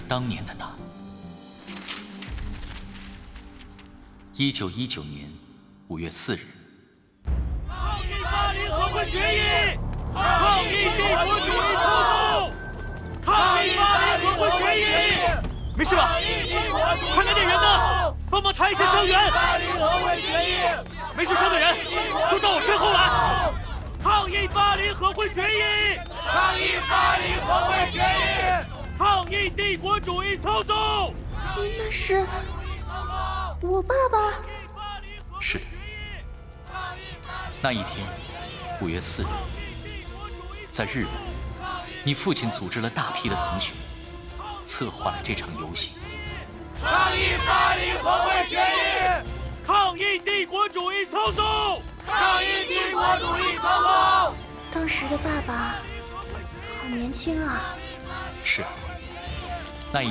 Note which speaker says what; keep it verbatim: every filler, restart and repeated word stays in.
Speaker 1: 当年的他。一九一九年五月四日，
Speaker 2: 抗议巴黎和会决议，抗议帝国主义操纵，抗议巴黎和会决议。没事吧？快来点人呐，帮忙抬一下伤员。巴黎和会决议。没受伤的人都到我身后来。抗议巴黎和会决议，抗议巴黎和会决议，抗议帝国主义操纵。
Speaker 3: 那是我爸爸。
Speaker 1: 是的，那一天，五月四日，在日本，你父亲组织了大批的同学，策划了这场游行。
Speaker 2: 抗议巴黎和会决议，抗议帝国主义操纵，抗议帝国主义操纵。
Speaker 3: 当时的爸爸好年轻啊。